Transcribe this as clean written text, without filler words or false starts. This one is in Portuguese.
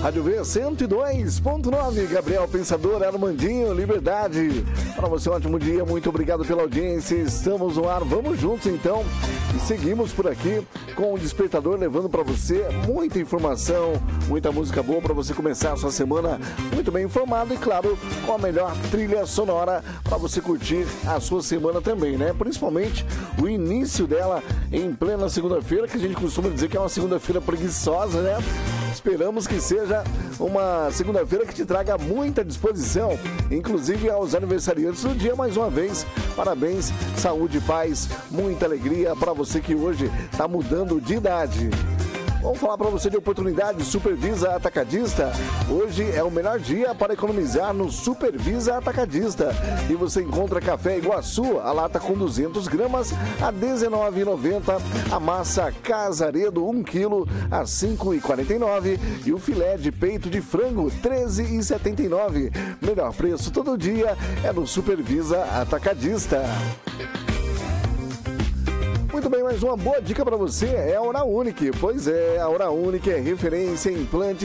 Rádio V 102.9, Gabriel Pensador, Armandinho, Liberdade. Para você, um ótimo dia, muito obrigado pela audiência. Estamos no ar, vamos juntos então. E seguimos por aqui com o Despertador, levando para você muita informação, muita música boa para você começar a sua semana muito bem informado e, claro, com a melhor trilha sonora para você curtir a sua semana também, né? Principalmente o início dela em plena segunda-feira, que a gente costuma dizer que é uma segunda-feira preguiçosa, né? Esperamos que seja uma segunda-feira que te traga muita disposição, inclusive aos aniversariantes do dia, mais uma vez. Parabéns, saúde, paz, muita alegria para você que hoje está mudando de idade. Vamos falar para você de oportunidade Supervisa Atacadista. Hoje é o melhor dia para economizar no Supervisa Atacadista. E você encontra café Iguaçu, a lata com 200 gramas a R$ 19,90. A massa Casaredo 1 kg a R$ 5,49. E o filé de peito de frango R$ 13,79. Melhor preço todo dia é no Supervisa Atacadista. Muito bem, mais uma boa dica para você é a Hora Única. Pois é, a Hora Única é referência em implantes